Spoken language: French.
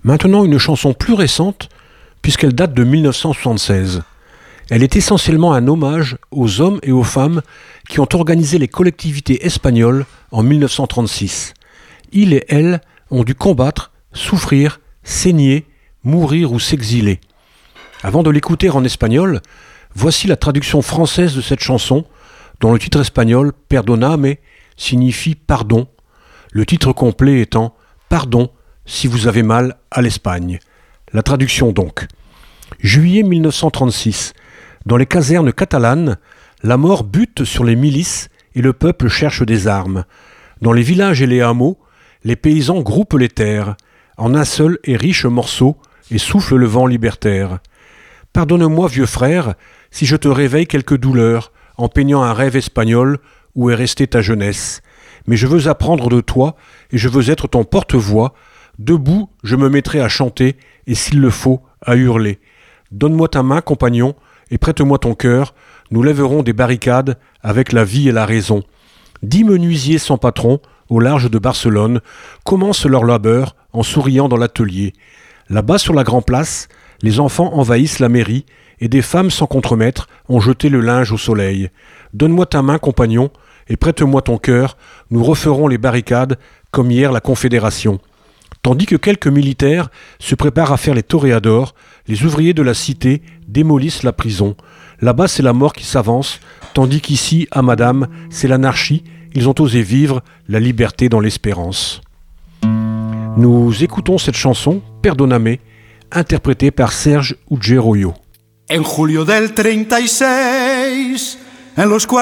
Maintenant une chanson plus récente, puisqu'elle date de 1976. Elle est essentiellement un hommage aux hommes et aux femmes qui ont organisé les collectivités espagnoles en 1936. Ils et elles ont dû combattre, souffrir, saigner, mourir ou s'exiler. Avant de l'écouter en espagnol, voici la traduction française de cette chanson, dont le titre espagnol « Perdoname » signifie « pardon », le titre complet étant « Pardon si vous avez mal à l'Espagne ». La traduction donc. Juillet 1936. Dans les casernes catalanes, la mort bute sur les milices et le peuple cherche des armes. Dans les villages et les hameaux, les paysans groupent les terres en un seul et riche morceau et soufflent le vent libertaire. Pardonne-moi, vieux frère, si je te réveille quelque douleur en peignant un rêve espagnol où est restée ta jeunesse. Mais je veux apprendre de toi et je veux être ton porte-voix. Debout, je me mettrai à chanter et s'il le faut, à hurler. Donne-moi ta main, compagnon, et prête-moi ton cœur. Nous lèverons des barricades avec la vie et la raison. 10 menuisiers sans patron, au large de Barcelone, commencent leur labeur en souriant dans l'atelier. Là-bas, sur la grande place, les enfants envahissent la mairie et des femmes sans contremaître ont jeté le linge au soleil. Donne-moi ta main, compagnon, et prête-moi ton cœur. Nous referons les barricades comme hier la Confédération. Tandis que quelques militaires se préparent à faire les toréadors, les ouvriers de la cité démolissent la prison. Là-bas, c'est la mort qui s'avance, tandis qu'ici, à Madame, c'est l'anarchie. Ils ont osé vivre la liberté dans l'espérance. Nous écoutons cette chanson, Perdóname, interprétée par Serge Ugeroyo. En julio del 36, en los